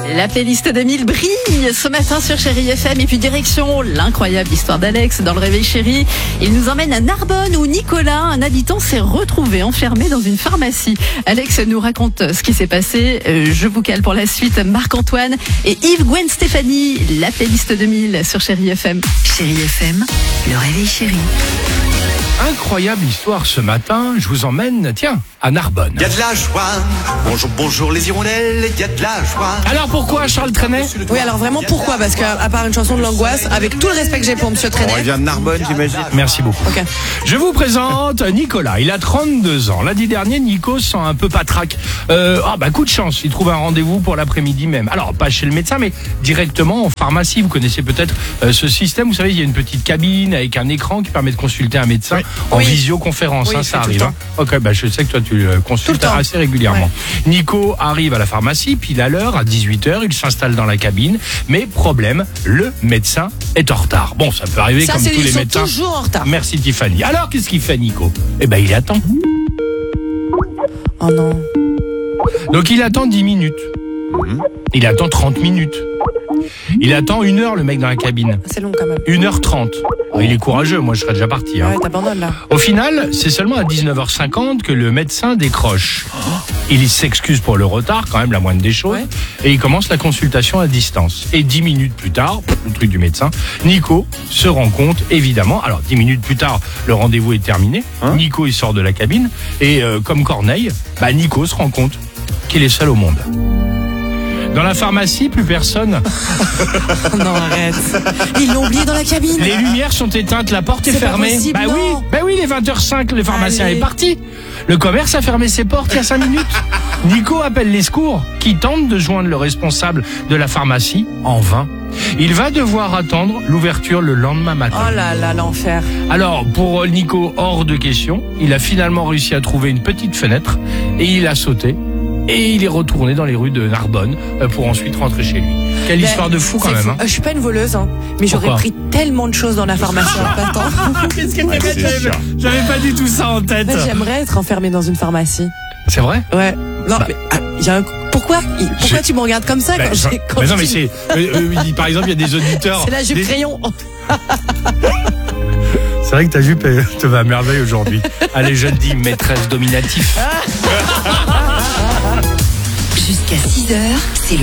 La playlist 2000 brille ce matin sur Chérie FM. Et puis direction l'incroyable histoire d'Alex dans le Réveil Chérie. Il nous emmène à Narbonne où Nicolas, un habitant, s'est retrouvé enfermé dans une pharmacie. Alex nous raconte ce qui s'est passé. Je vous cale pour la suite Marc-Antoine et Yves, Gwen, Stéphanie. La playlist 2000 sur Chérie FM. Chérie FM, le Réveil Chérie. Incroyable histoire ce matin, je vous emmène, tiens, à Narbonne. Il y a de la joie, bonjour les hirondelles, il y a de la joie. Alors pourquoi Charles Trenet? Oui, alors vraiment pourquoi? Parce qu'à part une chanson de l'angoisse, avec tout le respect que j'ai pour Monsieur Trenet. On vient de Narbonne, j'imagine. Merci beaucoup. Ok. Je vous présente Nicolas, il a 32 ans. Lundi dernier, Nico se sent un peu patraque. Coup de chance, il trouve un rendez-vous pour l'après-midi même. Alors, pas chez le médecin, mais directement en pharmacie. Vous connaissez peut-être ce système, vous savez, il y a une petite cabine avec un écran qui permet de consulter un médecin en visioconférence, Oui, ça tout le arrive. temps. Ok, je sais que toi tu le consultes assez régulièrement. Ouais. Nico arrive à la pharmacie, pile à l'heure, à 18h, il s'installe dans la cabine, mais problème, le médecin est en retard. Bon, ça peut arriver comme tous les médecins. Toujours en retard. Merci Tiffany. Alors, qu'est-ce qu'il fait Nico? Il attend. Oh non. Donc il attend 10 minutes. Il attend 30 minutes. Il attend 1 heure le mec dans la cabine. C'est long quand même. 1h30. Il est courageux, moi je serais déjà parti. Ouais, t'abandonnes là. Au final, c'est seulement à 19h50 que le médecin décroche. Il s'excuse pour le retard, quand même la moindre des choses, et il commence la consultation à distance. Et 10 minutes plus tard, le truc du médecin, Nico se rend compte, évidemment, alors 10 minutes plus tard, le rendez-vous est terminé, Nico il sort de la cabine, et comme Corneille, Nico se rend compte qu'il est seul au monde. Dans la pharmacie, plus personne. Non, arrête. Ils l'ont oublié dans la cabine. Les lumières sont éteintes, la porte est fermée. Possible, oui, les 20h05, le pharmacien est parti. Le commerce a fermé ses portes il y a 5 minutes. Nico appelle les secours, qui tentent de joindre le responsable de la pharmacie, en vain. Il va devoir attendre l'ouverture le lendemain matin. Oh là là, l'enfer. Alors, pour Nico, hors de question, il a finalement réussi à trouver une petite fenêtre et il a sauté. Et il est retourné dans les rues de Narbonne pour ensuite rentrer chez lui. Quelle histoire de fou quand même. Je suis pas une voleuse, mais j'aurais pris tellement de choses dans la pharmacie en pas temps. Qu'est-ce que j'avais pas du tout ça en tête. J'aimerais être enfermée dans une pharmacie. C'est vrai? Ouais. Non, mais pourquoi tu me regardes comme ça par exemple, il y a des auditeurs. C'est la jupe crayon. C'est vrai que ta jupe te va à merveille aujourd'hui. Allez, je te dis, maîtresse dominatif. Jusqu'à 6h, c'est